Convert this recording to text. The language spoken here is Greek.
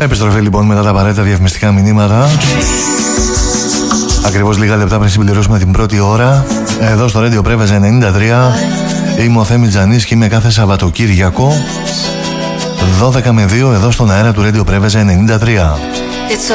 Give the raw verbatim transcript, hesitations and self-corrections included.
Επιστροφή λοιπόν μετά τα απαραίτητα διαφημιστικά μηνύματα. Ακριβώς λίγα λεπτά πριν συμπληρώσουμε την πρώτη ώρα. Εδώ στο Radio Preves ενενήντα τρία. Είμαι ο Θέμης Τζανής και είμαι κάθε Σαββατοκύριακο δώδεκα με δύο εδώ στον αέρα του Radio Preves ενενήντα τρία.